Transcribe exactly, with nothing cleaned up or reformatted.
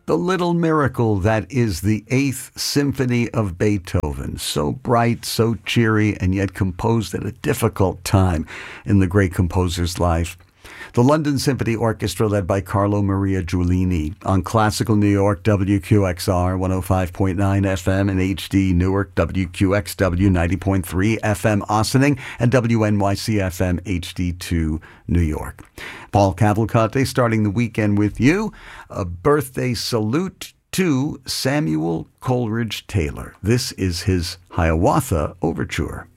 The little miracle that is the Eighth Symphony of Beethoven. So bright, so cheery, and yet composed at a difficult time in the great composer's life. The London Symphony Orchestra, led by Carlo Maria Giulini, on Classical New York, W Q X R, one oh five point nine F M, and H D Newark, W Q X W, ninety point three F M Ossining, and W N Y C F M, H D two New York. Paul Cavalcante starting the weekend with you. A birthday salute to Samuel Coleridge Taylor. This is his Hiawatha Overture.